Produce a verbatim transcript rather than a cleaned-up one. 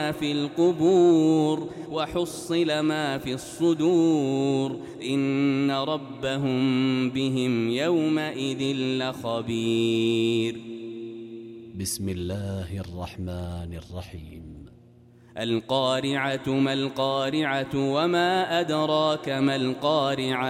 في القبور وحصل ما في الصدور إن ربهم بهم يومئذ لخبير. بسم الله الرحمن الرحيم. القارعة ما القارعة وما أدراك ما القارعة